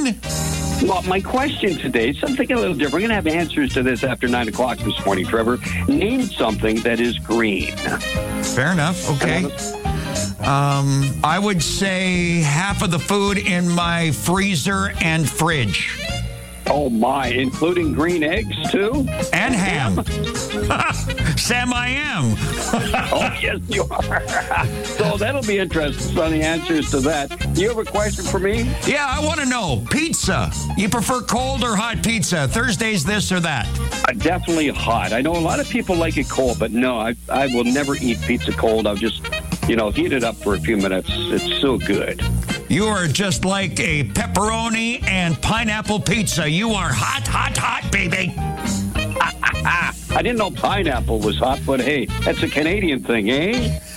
green? Well, my question today is something a little different. We're going to have answers to this after 9 o'clock this morning, Trevor. Name something that is green. Fair enough. Okay. I would say half of the food in my freezer and fridge. Oh, my. Including green eggs, too? And ham. Sam, I am. Oh, yes, you are. So that'll be interesting on the answers to that. You have a question for me? Yeah, I want to know. Pizza. You prefer cold or hot pizza? Thursdays, this or that? Definitely hot. I know a lot of people like it cold, but no, I will never eat pizza cold. I'll just, heat it up for a few minutes. It's so good. You are just like a pepperoni and pineapple pizza. You are hot, hot, hot, baby. I didn't know pineapple was hot, but hey, that's a Canadian thing, eh?